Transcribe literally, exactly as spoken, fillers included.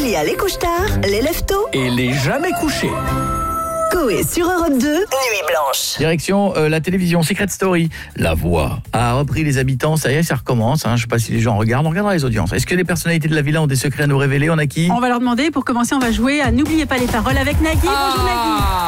Il y a les couche-tard, les lève-tôt Et les jamais couchés. Coé sur Europe deux, Nuit Blanche. Direction euh, la télévision Secret Story. La Voix a repris les habitants. Ça y est, ça recommence. Hein. Je ne sais pas si les gens regardent. On regardera les audiences. Est-ce que les personnalités de la villa ont des secrets à nous révéler? On a qui? On va leur demander. Pour commencer, on va jouer à N'oubliez pas les paroles avec Nagui. Ah. Bonjour Nagui.